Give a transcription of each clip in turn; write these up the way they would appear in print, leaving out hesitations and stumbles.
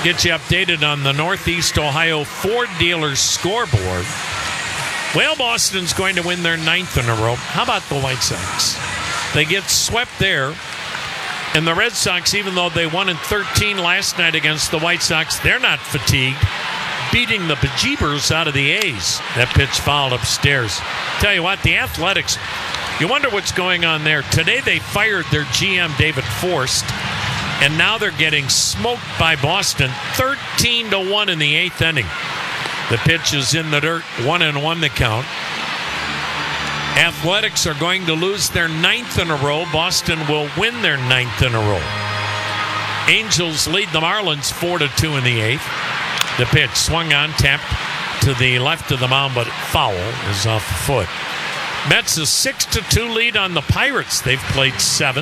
Get you updated on the Northeast Ohio Ford dealers scoreboard. Well, Boston's going to win their 9th in a row. How about the White Sox? They get swept there. And the Red Sox, even though they won in 13 last night against the White Sox, they're not fatigued, beating the bejeebers out of the A's. That pitch fouled upstairs. Tell you what, the Athletics, you wonder what's going on there. Today they fired their GM, David Forst, and now they're getting smoked by Boston 13-1 in the 8th inning. The pitch is in the dirt, 1-1 the count. Athletics are going to lose their 9th in a row. Boston will win their 9th in a row. Angels lead the Marlins 4-2 in the 8th. The pitch swung on, tapped to the left of the mound, but foul is off the foot. Mets a 6-2 lead on the Pirates. They've played 7.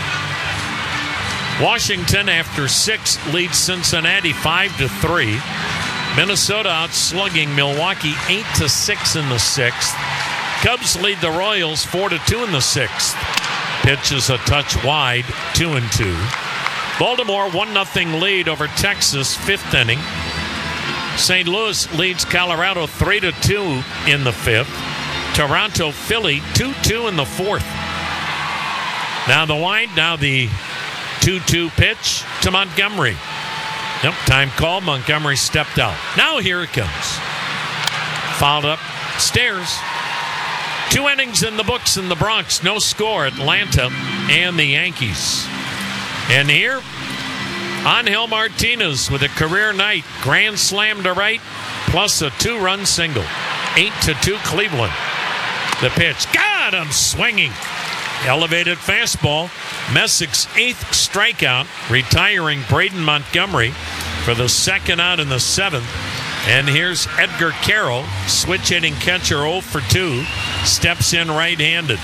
Washington, after 6, leads Cincinnati 5-3. Minnesota outslugging Milwaukee 8-6 in the 6th. Cubs lead the Royals 4-2 in the 6th. Pitch is a touch wide, 2-2. Baltimore 1-0 lead over Texas, 5th inning. St. Louis leads Colorado 3-2 in the 5th. Toronto, Philly 2-2 in the 4th. Now the wind, now the 2-2 pitch to Montgomery. Yep, time call. Montgomery stepped out. Now here it comes. Fouled up stairs. 2 innings in the books in the Bronx. No score. Atlanta and the Yankees. And here, Angel Martinez with a career night. Grand slam to right, plus a 2-run single. 8-2 Cleveland. The pitch. God, I'm swinging. Elevated fastball. Messick's 8th strikeout, retiring Braden Montgomery for the 2nd out in the 7th. And here's Edgar Carroll, switch hitting catcher 0 for 2, steps in right-handed.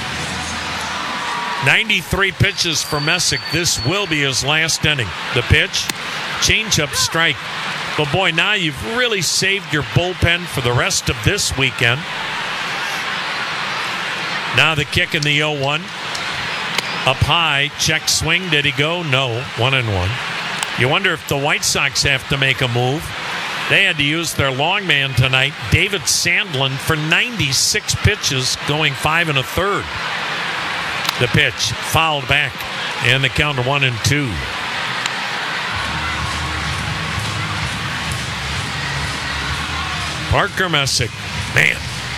93 pitches for Messick. This will be his last inning. The pitch, changeup strike. But boy, now you've really saved your bullpen for the rest of this weekend. Now the kick in the 0-1. Up high, check swing. Did he go? No. 1-1. You wonder if the White Sox have to make a move. They had to use their long man tonight, David Sandlin, for 96 pitches, going 5 1/3. The pitch fouled back, and the count to 1-2. Parker Messick, man.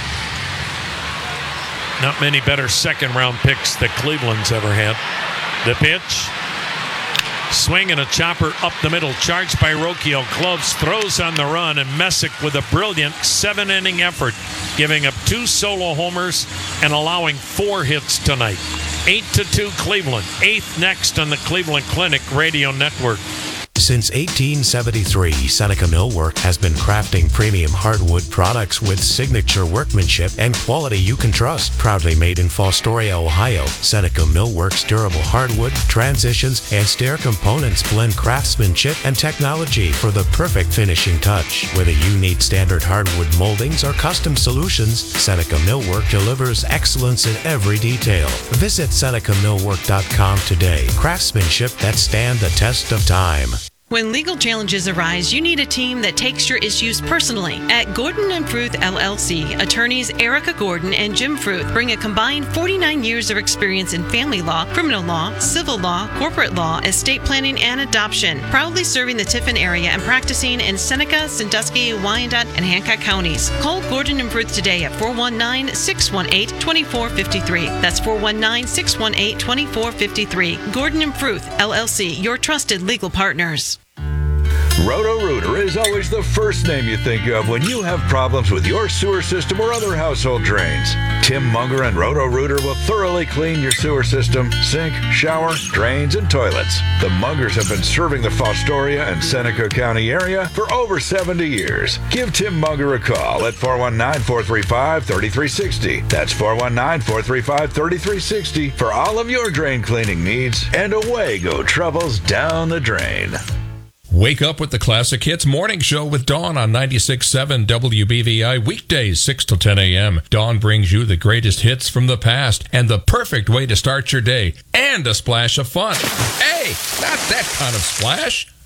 Not many better second-round picks that Cleveland's ever had. The pitch. Swing and a chopper up the middle. Charged by Rocchio. Gloves throws on the run, and Messick with a brilliant 7-inning effort, giving up 2 solo homers and allowing 4 hits tonight. 8-2 Cleveland. 8th next on the Cleveland Clinic Radio Network. Since 1873, Seneca Millwork has been crafting premium hardwood products with signature workmanship and quality you can trust. Proudly made in Fostoria, Ohio, Seneca Millwork's durable hardwood, transitions, and stair components blend craftsmanship and technology for the perfect finishing touch. Whether you need standard hardwood moldings or custom solutions, Seneca Millwork delivers excellence in every detail. Visit SenecaMillwork.com today. Craftsmanship that stand the test of time. When legal challenges arise, you need a team that takes your issues personally. At Gordon & Fruth LLC, attorneys Erica Gordon and Jim Fruth bring a combined 49 years of experience in family law, criminal law, civil law, corporate law, estate planning, and adoption. Proudly serving the Tiffin area and practicing in Seneca, Sandusky, Wyandotte, and Hancock counties. Call Gordon & Fruth today at 419-618-2453. That's 419-618-2453. Gordon & Fruth LLC, your trusted legal partners. Roto-Rooter is always the first name you think of when you have problems with your sewer system or other household drains. Tim Munger and Roto-Rooter will thoroughly clean your sewer system, sink, shower, drains, and toilets. The Mungers have been serving the Fostoria and Seneca County area for over 70 years. Give Tim Munger a call at 419-435-3360. That's 419-435-3360 for all of your drain cleaning needs, and away go troubles down the drain. Wake up with the Classic Hits Morning Show with Dawn on 96.7 WBVI, weekdays 6 to 10 a.m. Dawn brings you the greatest hits from the past and the perfect way to start your day, and a splash of fun. Hey, not that kind of splash.